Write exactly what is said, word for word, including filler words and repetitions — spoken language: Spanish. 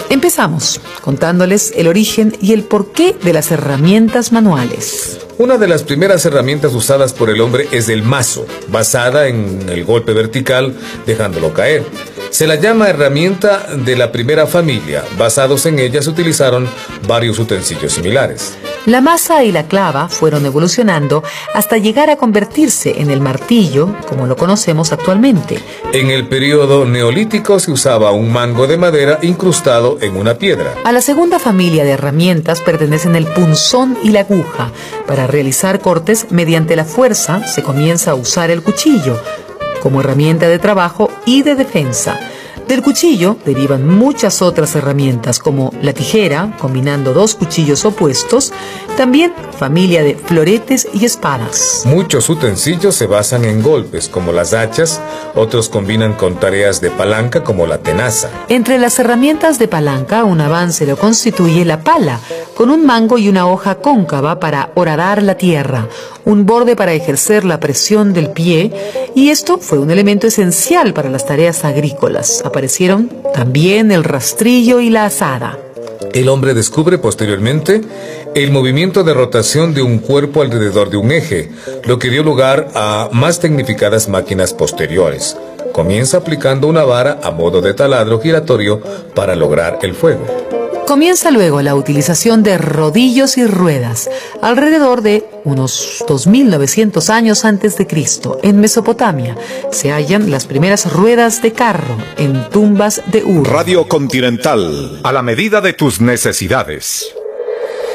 Empezamos contándoles el origen y el porqué de las herramientas manuales. Una de las primeras herramientas usadas por el hombre es el mazo, basada en el golpe vertical, dejándolo caer. Se la llama herramienta de la primera familia. Basados en ella se utilizaron varios utensilios similares. La maza y la clava fueron evolucionando hasta llegar a convertirse en el martillo, como lo conocemos actualmente. En el periodo neolítico se usaba un mango de madera incrustado en una piedra. A la segunda familia de herramientas pertenecen el punzón y la aguja. Para realizar cortes mediante la fuerza se comienza a usar el cuchillo como herramienta de trabajo y de defensa. Del cuchillo derivan muchas otras herramientas como la tijera, combinando dos cuchillos opuestos, también familia de floretes y espadas. Muchos utensilios se basan en golpes, como las hachas, otros combinan con tareas de palanca como la tenaza. Entre las herramientas de palanca, un avance lo constituye la pala, con un mango y una hoja cóncava para horadar la tierra, un borde para ejercer la presión del pie, y esto fue un elemento esencial para las tareas agrícolas. Aparecieron también el rastrillo y la azada. El hombre descubre posteriormente el movimiento de rotación de un cuerpo alrededor de un eje, lo que dio lugar a más tecnificadas máquinas posteriores. Comienza aplicando una vara a modo de taladro giratorio para lograr el fuego. Comienza luego la utilización de rodillos y ruedas, alrededor de unos dos mil novecientos años antes de Cristo. En Mesopotamia se hallan las primeras ruedas de carro en tumbas de Ur. Radio Continental, a la medida de tus necesidades.